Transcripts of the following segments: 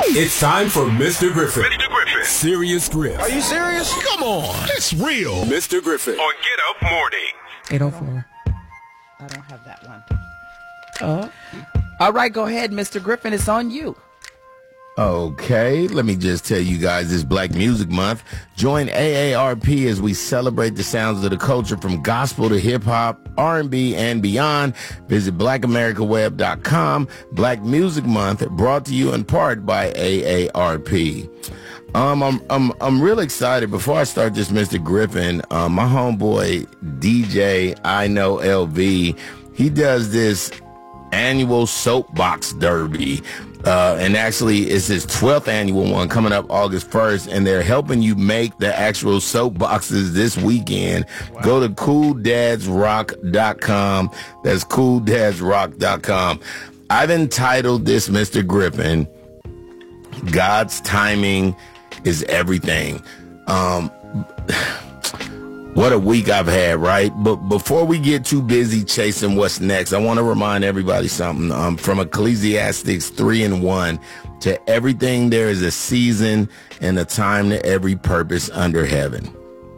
It's time for Mr. Griffin. Mr. Griffin. Serious Griff. Are you serious? Come on. It's real. Mr. Griffin. On Get Up Morning. 804. I don't have that one. Oh. All right, go ahead, Mr. Griffin. It's on you. Okay, let me just tell you guys, it's Black Music Month. Join AARP as we celebrate the sounds of the culture from gospel to hip-hop, R&B, and beyond. Visit blackamericaweb.com. Black Music Month, brought to you in part by AARP. I'm real excited. Before I start this, Mr. Griffin, my homeboy DJ I Know LV, he does this annual soapbox derby. And actually, it's his 12th annual one coming up August 1st, and they're helping you make the actual soapboxes this weekend. Wow. Go to CoolDadsRock.com. That's CoolDadsRock.com. I've entitled this, Mr. Griffin, God's Timing is Everything. What a week I've had, right? But before we get too busy chasing what's next, I want to remind everybody something. From Ecclesiastes 3:1, to everything there is a season and a time to every purpose under heaven.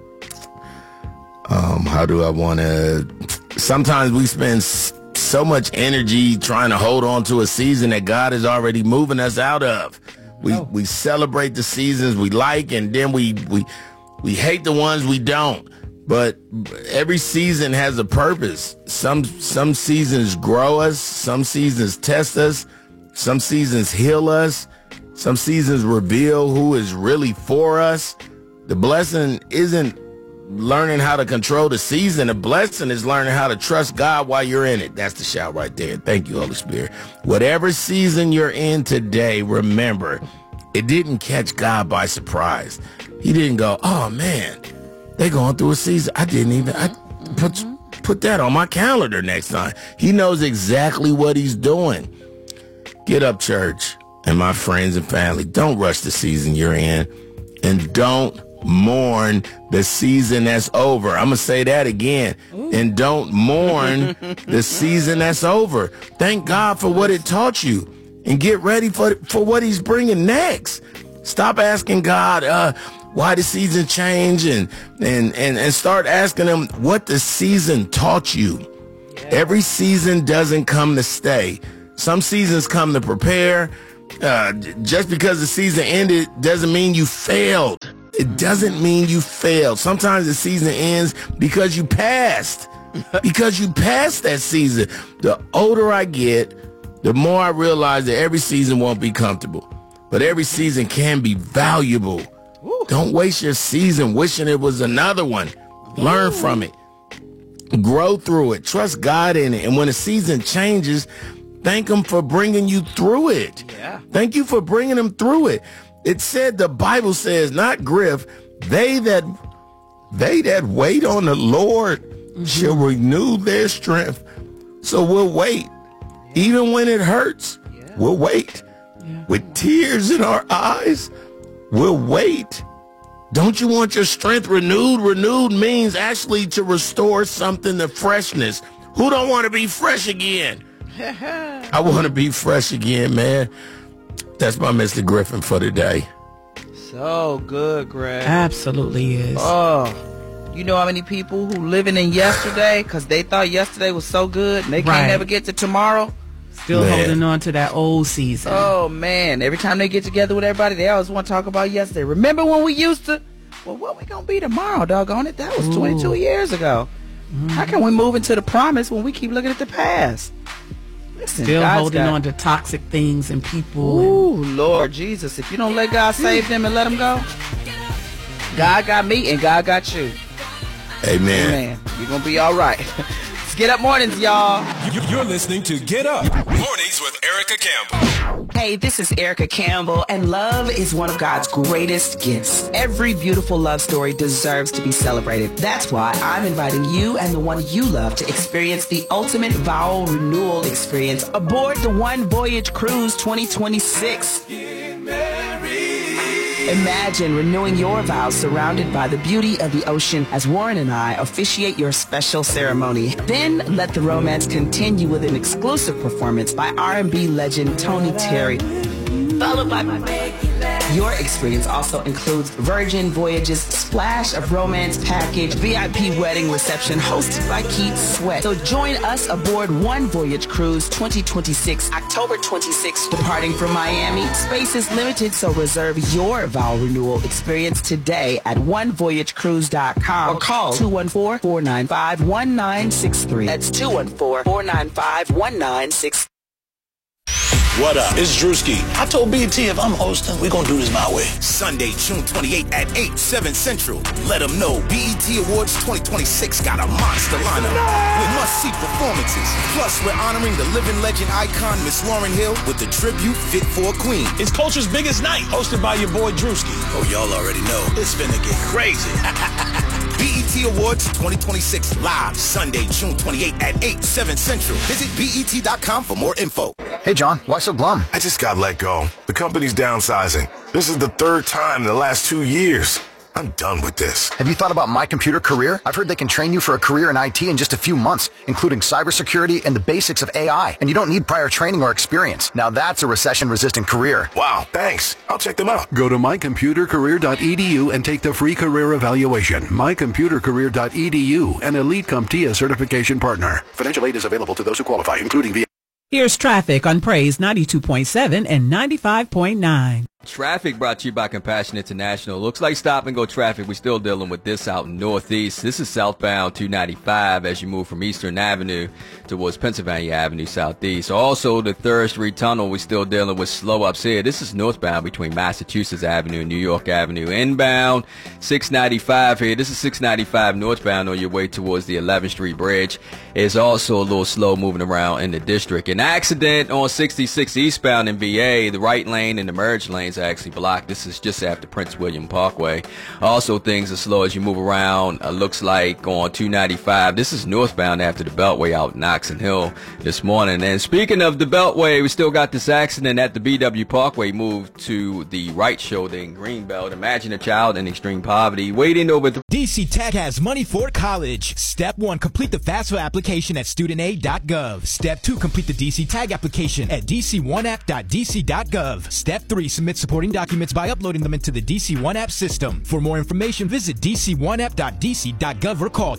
How do I want to... Sometimes we spend so much energy trying to hold on to a season that God is already moving us out of. We celebrate the seasons we like, and then we hate the ones we don't. But every season has a purpose. Some seasons grow us. Some seasons test us. Some seasons heal us. Some seasons reveal who is really for us. The blessing isn't learning how to control the season. The blessing is learning how to trust God while you're in it. That's the shout right there. Thank you, Holy Spirit. Whatever season you're in today, remember, it didn't catch God by surprise. He didn't go, oh, man, they going through a season. I put that on my calendar next time. He knows exactly what he's doing. Get up, church, and my friends and family. Don't rush the season you're in, and don't mourn the season that's over. I'm going to say that again. Ooh. And don't mourn the season that's over. Thank God for what it taught you, and get ready for what he's bringing next. Stop asking God, why the season changed, and start asking him what the season taught you. Yeah. Every season doesn't come to stay. Some seasons come to prepare. Just because the season ended doesn't mean you failed. It doesn't mean you failed. Sometimes the season ends because you passed. Because you passed that season. The older I get, the more I realize that every season won't be comfortable. But every season can be valuable. Ooh. Don't waste your season wishing it was another one. Learn from it. Grow through it. Trust God in it. And when a season changes, thank him for bringing you through it. Yeah. Thank you for bringing him through it. It said, the Bible says, not Griff, they that wait on the Lord shall renew their strength. So we'll wait. Even when it hurts, we'll wait. Yeah. With tears in our eyes, we'll wait. Don't you want your strength renewed? Renewed means actually to restore something to freshness. Who don't want to be fresh again? I want to be fresh again, man. That's my Mr. Griffin for today. So good, Greg. Absolutely is. Oh, you know how many people who living in yesterday because they thought yesterday was so good and they can't never get to tomorrow? Still holding on to that old season. Oh, man. Every time they get together with everybody, they always want to talk about yesterday. Remember when we used to? Well, what we going to be tomorrow, doggone it? That was 22 years ago. How can we move into the promise when we keep looking at the past? Listen, still holding on to toxic things and people. Ooh, Lord Jesus. If you don't let God save them and let them go, God got me and God got you. Amen. Amen. You're going to be all right. Get Up Mornings, y'all. You're listening to Get Up Mornings with Erica Campbell. Hey, this is Erica Campbell, and love is one of God's greatest gifts. Every beautiful love story deserves to be celebrated. That's why I'm inviting you and the one you love to experience the ultimate vow renewal experience aboard the One Voyage Cruise 2026. Imagine renewing your vows surrounded by the beauty of the ocean as Warren and I officiate your special ceremony. Then let the romance continue with an exclusive performance by R&B legend Tony Terry. followed by Your experience also includes Virgin Voyages Splash of Romance package, VIP wedding reception hosted by Keith Sweat. So join us aboard One Voyage Cruise 2026, October 26th, departing from Miami. Space is limited, so reserve your vow renewal experience today at onevoyagecruise.com or call 214-495-1963. That's 214-495-1963. What up? It's Drewski. I told BT if I'm hosting, we're going to do this my way. Sunday, June 28th at 8, 7 Central. Let them know BET Awards 2026 got a monster lineup with must-see performances. Plus, we're honoring the living legend icon, Miss Lauryn Hill, with the tribute Fit for a Queen. It's Culture's biggest night, hosted by your boy Drewski. Oh, y'all already know. It's finna get crazy. BET Awards 2026 live Sunday, June 28th at 8, 7 Central. Visit BET.com for more info. Hey, John, why so glum? I just got let go. The company's downsizing. This is the third time in the last 2 years. I'm done with this. Have you thought about My Computer Career? I've heard they can train you for a career in IT in just a few months, including cybersecurity and the basics of AI. And you don't need prior training or experience. Now that's a recession-resistant career. Wow, thanks. I'll check them out. Go to mycomputercareer.edu and take the free career evaluation. mycomputercareer.edu, an Elite CompTIA certification partner. Financial aid is available to those who qualify, including the... Here's traffic on Praise 92.7 and 95.9. Traffic brought to you by Compassion International. Looks like stop-and-go traffic. We're still dealing with this out in Northeast. This is southbound 295 as you move from Eastern Avenue towards Pennsylvania Avenue Southeast. Also, the 3rd Street Tunnel, we're still dealing with slow-ups here. This is northbound between Massachusetts Avenue and New York Avenue. Inbound 695 here. This is 695 northbound on your way towards the 11th Street Bridge. It's also a little slow moving around in the district. An accident on 66 eastbound in VA. The right lane and the merge lanes are actually blocked. This is just after Prince William Parkway. Also, things are slow as you move around. Looks like on 295. This is northbound after the Beltway out in Oxon Hill this morning. And speaking of the Beltway, we still got this accident at the BW Parkway. Moved to the right shoulder in Greenbelt. Imagine a child in extreme poverty waiting over the... DC Tech has money for college. Step 1, complete the FAFSA application at studentaid.gov. Step 2, complete the DC Tag application at dc1app.dc.gov. Step 3, submit supporting documents by uploading them into the DC One App system. For more information, visit dc1app.dc.gov or call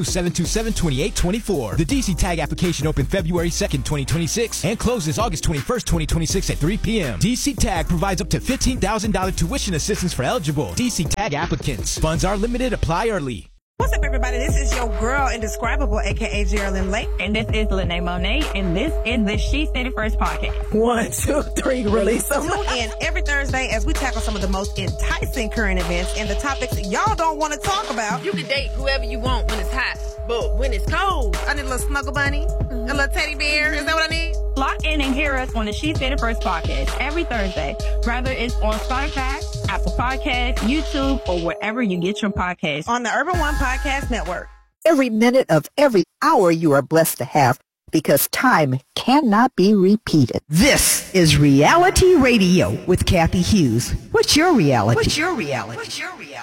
202-727-2824. The DC Tag application opened February 2nd, 2026 and closes August 21st, 2026 at 3 p.m. DC Tag provides up to $15,000 tuition assistance for eligible DC Tag applicants. Funds are limited. Apply early. What's up, everybody? This is your girl, Indescribable, a.k.a. Geraldine Lake. And this is Lene Monet, and this is the She Said It First podcast. 1, 2, 3, release them. Tune in every Thursday as we tackle some of the most enticing current events and the topics y'all don't want to talk about. You can date whoever you want when it's hot, but when it's cold, I need a little snuggle bunny, a little teddy bear. Is that what I need? Lock in and hear us on the She Said It First podcast every Thursday, whether it's on Spotify, Apple Podcasts, YouTube, or wherever you get your podcasts. On the Urban One Podcast Network. Every minute of every hour you are blessed to have, because time cannot be repeated. This is Reality Radio with Kathy Hughes. What's your reality? What's your reality? What's your reality?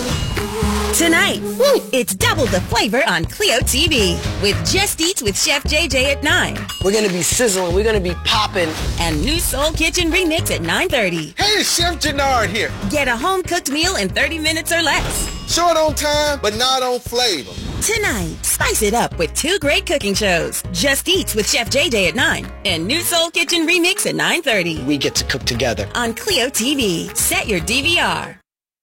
Tonight, it's double the flavor on Clio TV with Just Eats with Chef JJ at 9. We're going to be sizzling. We're going to be popping. And New Soul Kitchen Remix at 9:30. Hey, it's Chef Jannard here. Get a home-cooked meal in 30 minutes or less. Short on time, but not on flavor. Tonight, spice it up with 2 great cooking shows. Just Eats with Chef JJ at 9 and New Soul Kitchen Remix at 9:30. We get to cook together. On Clio TV. Set your DVR.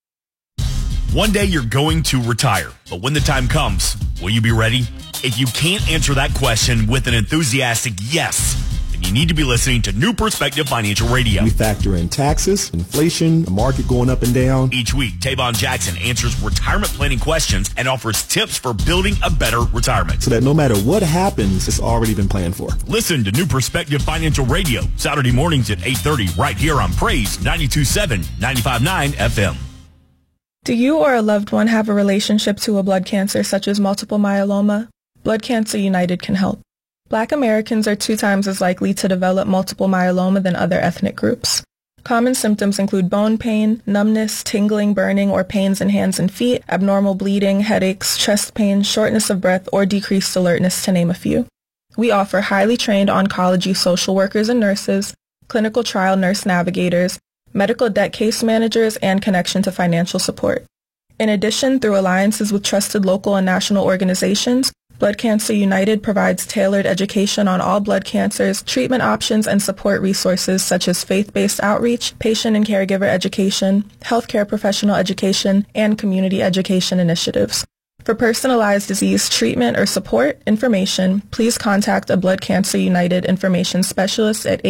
One day you're going to retire, but when the time comes, will you be ready? If you can't answer that question with an enthusiastic yes, then you need to be listening to New Perspective Financial Radio. We factor in taxes, inflation, the market going up and down. Each week, Tavon Jackson answers retirement planning questions and offers tips for building a better retirement. So that no matter what happens, it's already been planned for. Listen to New Perspective Financial Radio, Saturday mornings at 8:30 right here on Praise 92.7, 95.9 FM. Do you or a loved one have a relationship to a blood cancer such as multiple myeloma? Blood Cancer United can help. Black Americans are 2 times as likely to develop multiple myeloma than other ethnic groups. Common symptoms include bone pain, numbness, tingling, burning, or pains in hands and feet, abnormal bleeding, headaches, chest pain, shortness of breath, or decreased alertness, to name a few. We offer highly trained oncology social workers and nurses, clinical trial nurse navigators, medical debt case managers, and connection to financial support. In addition, through alliances with trusted local and national organizations, Blood Cancer United provides tailored education on all blood cancers, treatment options, and support resources such as faith-based outreach, patient and caregiver education, healthcare professional education, and community education initiatives. For personalized disease treatment or support information, please contact a Blood Cancer United information specialist at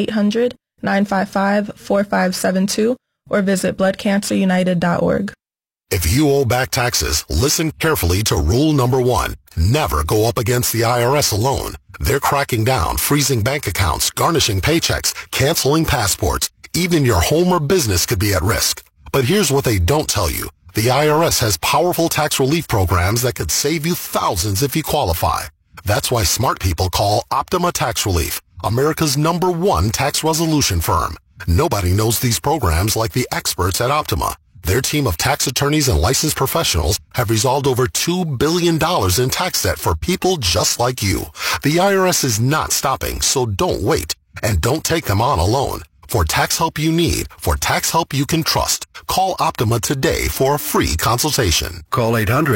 800-955-4572 or visit bloodcancerunited.org. If you owe back taxes, listen carefully to rule number 1. Never go up against the IRS alone. They're cracking down, freezing bank accounts, garnishing paychecks, canceling passports. Even your home or business could be at risk. But here's what they don't tell you. The IRS has powerful tax relief programs that could save you thousands if you qualify. That's why smart people call Optima Tax Relief, America's #1 tax resolution firm. Nobody knows these programs like the experts at Optima. Their team of tax attorneys and licensed professionals have resolved over $2 billion in tax debt for people just like you. The IRS is not stopping, so don't wait. And don't take them on alone. For tax help you need, for tax help you can trust, call Optima today for a free consultation. Call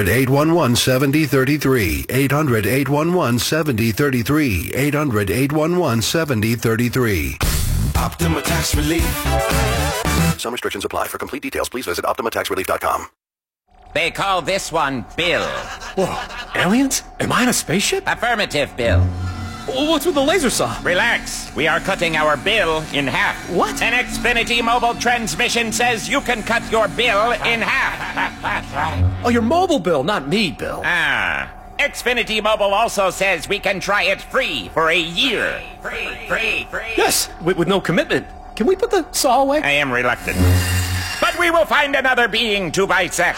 800-811-7033. 800-811-7033. 800-811-7033. Optima Tax Relief. Some restrictions apply. For complete details, please visit OptimaTaxRelief.com. They call this one Bill. Whoa, aliens? Am I in a spaceship? Affirmative, Bill. What's with the laser saw? Relax. We are cutting our bill in half. What? An Xfinity mobile transmission says you can cut your bill in half. Oh, your mobile bill, not me, Bill. Ah. Xfinity Mobile also says we can try it free for a year. Free. Yes, with no commitment. Can we put the saw away? I am reluctant. But we will find another being to bisect.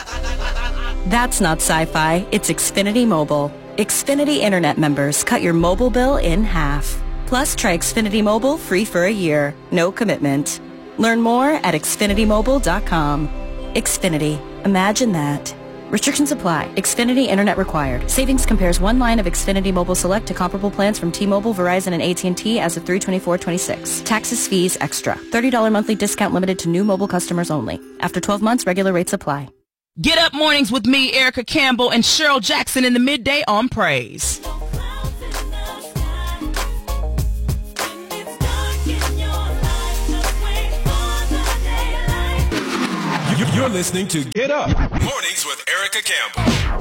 That's not sci-fi. It's Xfinity Mobile. Xfinity Internet members cut your mobile bill in half. Plus, try Xfinity Mobile free for a year. No commitment. Learn more at xfinitymobile.com. Xfinity. Imagine that. Restrictions apply. Xfinity Internet required. Savings compares one line of Xfinity Mobile Select to comparable plans from T-Mobile, Verizon, and AT&T as of 3/24/26. Taxes, fees, extra. $30 monthly discount limited to new mobile customers only. After 12 months, regular rates apply. Get up mornings with me, Erica Campbell, and Cheryl Jackson in the midday on Praise. You're listening to Get Up Mornings with Erica Campbell.